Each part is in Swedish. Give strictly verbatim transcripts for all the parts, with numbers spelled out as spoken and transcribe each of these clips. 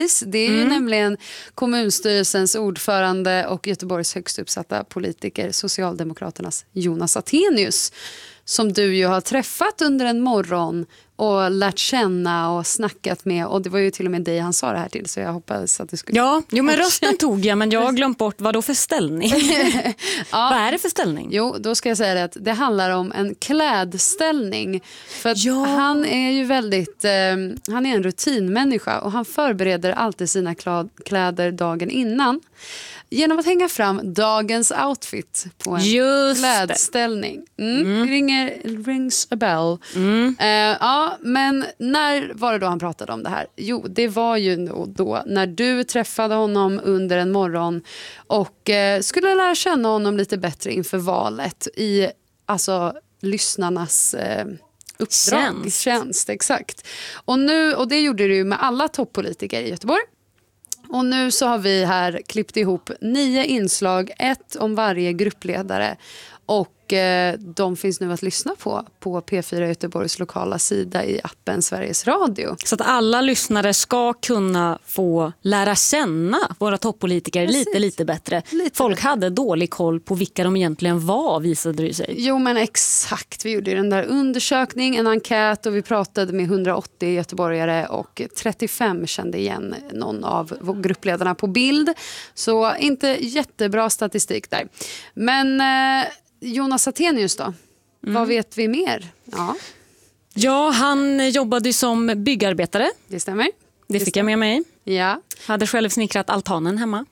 Det är ju mm. nämligen kommunstyrelsens ordförande och Göteborgs högst uppsatta politiker, Socialdemokraternas Jonas Attenius, som du ju har träffat under en morgon och lärt känna och snackat med. Och det var ju till och med dig han sa det här till, så jag hoppas att du skulle... Ja, jo, men rösten tog jag, men jag har glömt bort vad då för ställning. Ja. Vad är det för ställning? Jo, då ska jag säga det att det handlar om en klädställning. För att ja. han är ju väldigt... Eh, han är en rutinmänniska och han förbereder alltid sina kläder dagen innan. Genom att hänga fram dagens outfit på en Just klädställning. Mm. Mm. Ringer, rings a bell. Mm. Uh, ja, men när var det då han pratade om det här? Jo, det var ju då, då när du träffade honom under en morgon och uh, skulle lära känna honom lite bättre inför valet i alltså lyssnarnas uh, uppdrag. Tjänst. Tjänst, exakt. Och, nu, och det gjorde du med alla toppolitiker i Göteborg. Och nu så har vi här klippt ihop nio inslag, ett om varje gruppledare. Och eh, de finns nu att lyssna på på P fyra Göteborgs lokala sida i appen Sveriges Radio. Så att alla lyssnare ska kunna få lära känna våra toppolitiker Precis. lite, lite bättre. Lite Folk bättre. hade dålig koll på vilka de egentligen var, visade det sig. Jo, men exakt. Vi gjorde den där undersökning, en enkät, och vi pratade med hundraåttio göteborgare och trettiofem kände igen någon av gruppledarna på bild. Så inte jättebra statistik där. Men... Eh, Jonas Attenius då? Mm. Vad vet vi mer? Ja. ja, han jobbade som byggarbetare. Det stämmer. Det, det fick stämmer. jag med mig. Ja. Hade själv snickrat altanen hemma.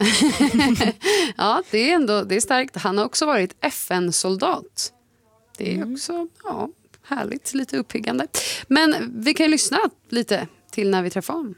Ja, det är ändå det är starkt. Han har också varit F N-soldat. Det är mm. också ja, härligt, lite uppiggande. Men vi kan ju lyssna lite till när vi träffar honom.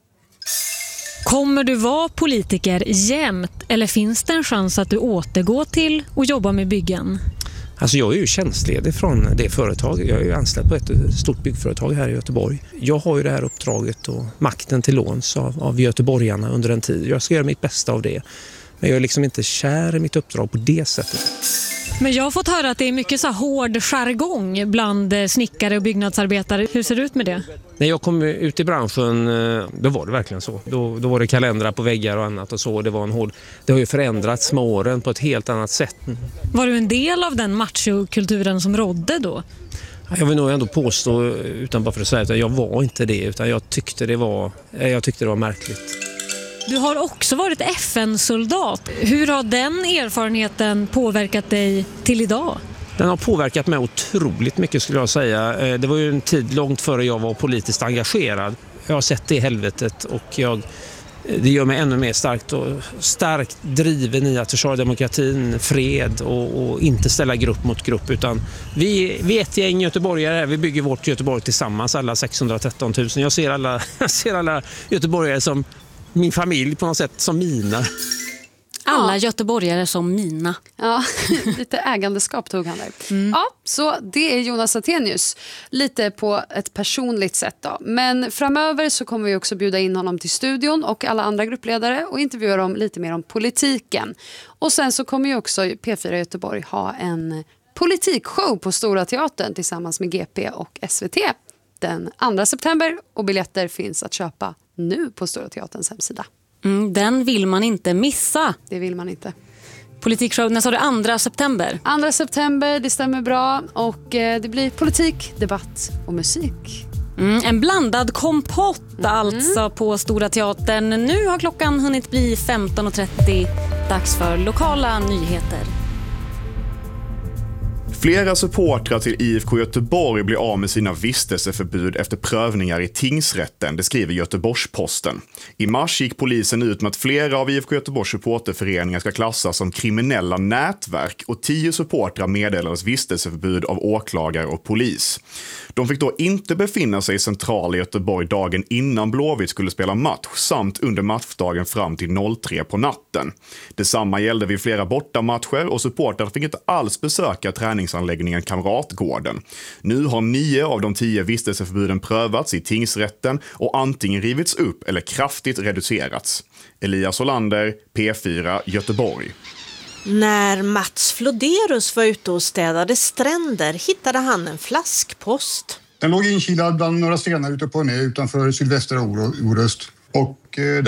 Kommer du vara politiker jämt eller finns det en chans att du återgår till och jobba med byggen? Alltså jag är ju tjänstledig från det företaget. Jag är ju anställd på ett stort byggföretag här i Göteborg. Jag har ju det här uppdraget och makten till låns av, av göteborgarna under en tid. Jag ska göra mitt bästa av det. Men jag är liksom inte kär i mitt uppdrag på det sättet. Men jag har fått höra att det är mycket så här hård jargong bland snickare och byggnadsarbetare. Hur ser det ut med det? När jag kom ut i branschen, då var det verkligen så. Då, då var det kalendrar på väggar och annat och så. Det var en hård... Det har ju förändrats med åren på ett helt annat sätt. Var du en del av den machokulturen som rådde då? Jag vill nog ändå påstå, utan bara för att säga att jag var inte det, utan jag tyckte det var, jag tyckte det var märkligt. Du har också varit F N-soldat. Hur har den erfarenheten påverkat dig till idag? Den har påverkat mig otroligt mycket, skulle jag säga. Det var ju en tid långt före jag var politiskt engagerad. Jag har sett det i helvetet och jag, det gör mig ännu mer starkt och starkt driven i att försvara demokratin, fred och, och inte ställa grupp mot grupp. Utan vi, vi är ett gäng göteborgare, vi bygger vårt Göteborg tillsammans, alla sexhundratretton tusen. Jag ser alla, jag ser alla göteborgare som min familj på något sätt, som mina. Alla göteborgare som mina. Ja, lite ägandeskap tog han där. Mm. Ja, så det är Jonas Attenius. Lite på ett personligt sätt då. Men framöver så kommer vi också bjuda in honom till studion och alla andra gruppledare och intervjua dem lite mer om politiken. Och sen så kommer ju också P fyra Göteborg ha en politikshow på Stora Teatern tillsammans med G P och S V T den andra september. Och biljetter finns att köpa nu på Stora Teaterns hemsida. Mm, den vill man inte missa. Det vill man inte. Politikshow, när sa du andra september? andra september, det stämmer bra. Och eh, det blir politik, debatt och musik. Mm, en blandad kompott mm. alltså på Stora Teatern. Nu har klockan hunnit bli femton och trettio. Dags för lokala nyheter. Flera supportrar till I F K Göteborg blir av med sina vistelseförbud efter prövningar i tingsrätten, det skriver Göteborgs-Posten. I mars gick polisen ut med att flera av I F K Göteborgs supporterföreningar ska klassas som kriminella nätverk och tio supportrar meddelades vistelseförbud av åklagare och polis. De fick då inte befinna sig i centrala Göteborg dagen innan Blåvitt skulle spela match samt under matchdagen fram till tre på natten. Detsamma gällde vid flera bortamatcher och supportrar fick inte alls besöka träningsanläggningen Kamratgården. Nu har nio av de tio vistelseförbuden prövats i tingsrätten och antingen rivits upp eller kraftigt reducerats. Elias Olander, P fyra Göteborg. När Mats Floderus var ute och städade stränder hittade han en flaskpost. Den låg inkilad bland några stenar ute på en ö utanför sydvästra Orust. Och